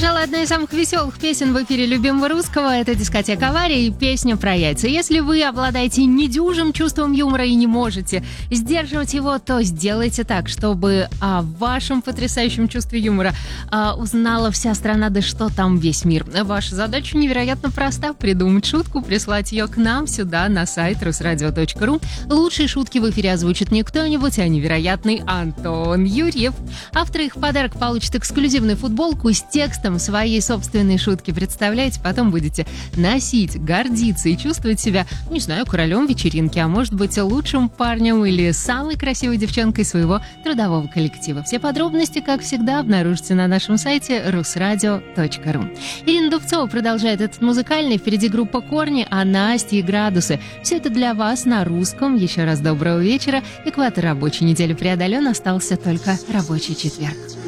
Пожалуй, одна из самых веселых песен в эфире любимого русского — это дискотека «Авария» и песня про яйца. Если вы обладаете недюжим чувством юмора и не можете сдерживать его, то сделайте так, чтобы о вашем потрясающем чувстве юмора узнала вся страна, да что там весь мир. Ваша задача невероятно проста — придумать шутку, прислать ее к нам сюда, на сайт rusradio.ru. Лучшие шутки в эфире озвучит не кто-нибудь, а невероятный Антон Юрьев. Автор их в подарок получит эксклюзивную футболку с текстом своей собственной шутки. Представляете, потом будете носить, гордиться и чувствовать себя, не знаю, королем вечеринки, а может быть, лучшим парнем или самой красивой девчонкой своего трудового коллектива. Все подробности, как всегда, обнаружите на нашем сайте rusradio.ru. Ирина Дубцова продолжает этот музыкальный. Впереди группа «Корни», а Настя и «Градусы». Все это для вас на русском. Еще раз доброго вечера. Экватор рабочей недели преодолен, остался только рабочий четверг.